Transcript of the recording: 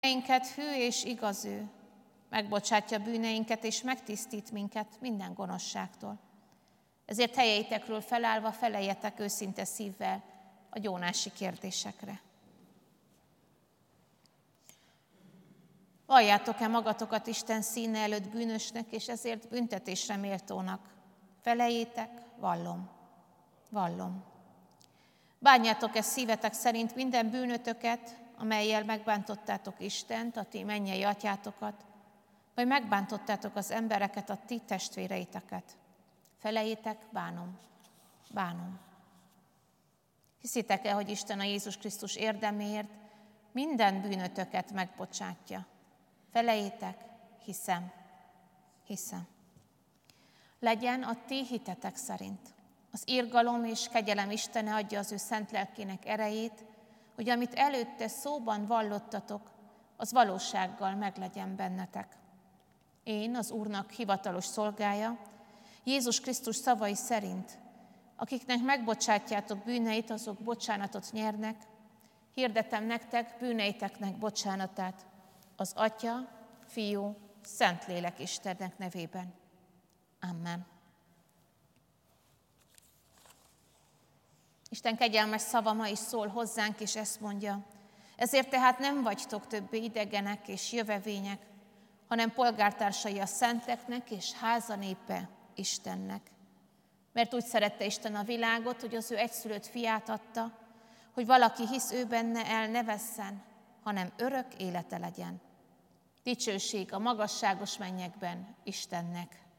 Bűneinket hű és igaz ő, megbocsátja bűneinket és megtisztít minket minden gonoszságtól. Ezért helyeitekről felállva feleljetek őszinte szívvel a gyónási kérdésekre. Valljátok-e magatokat Isten színe előtt bűnösnek, és ezért büntetésre méltónak? Feleljétek, vallom, vallom. Bánjátok-e szívetek szerint minden bűnötöket, amellyel megbántottátok Istent, a ti mennyei atyátokat, vagy megbántottátok az embereket, a ti testvéreiteket? Feleljétek, bánom, bánom. Hiszitek-e, hogy Isten a Jézus Krisztus érdeméért minden bűnötöket megbocsátja? Feleljétek, hiszem, hiszem. Legyen a ti hitetek szerint. Az irgalom és kegyelem Istene adja az ő szent lelkének erejét, hogy amit előtte szóban vallottatok, az valósággal meglegyen bennetek. Én, az Úrnak hivatalos szolgája, Jézus Krisztus szavai szerint, akiknek megbocsátjátok bűneit, azok bocsánatot nyernek, hirdetem nektek bűneiteknek bocsánatát, az Atya, Fiú, Szentlélek Istennek nevében. Amen. Isten kegyelmes szava ma is szól hozzánk, és ezt mondja: ezért tehát nem vagytok többé idegenek és jövevények, hanem polgártársai a szenteknek és házanépe Istennek. Mert úgy szerette Isten a világot, hogy az ő egyszülött fiát adta, hogy valaki hisz ő benne, el ne vesszen, hanem örök élete legyen. Dicsőség a magasságos mennyekben Istennek.